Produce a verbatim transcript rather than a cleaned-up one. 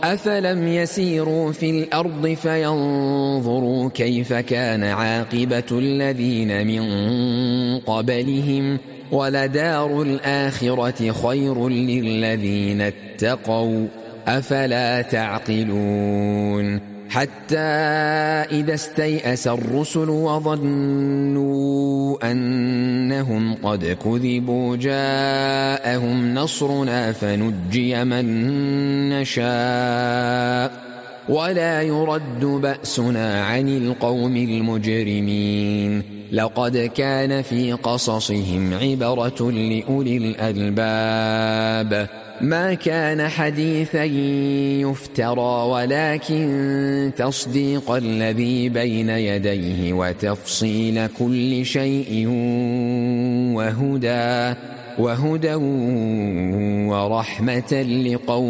أفلم يسيروا في الأرض فينظروا كيف كان عاقبة الذين من قبلهم ولدار الآخرة خير للذين اتقوا أفلا تعقلون حتى إذا استيأس الرسل وظنوا أنهم قد كذبوا جاءهم نصرنا فنجي من نشاء ولا يرد بأسنا عن القوم المجرمين لقد كان في قصصهم عبرة لأولي الألباب ما كان حديثا يفترى ولكن تصديق الذي بين يديه وتفصيل كل شيء وهدى وهدى ورحمة لقوم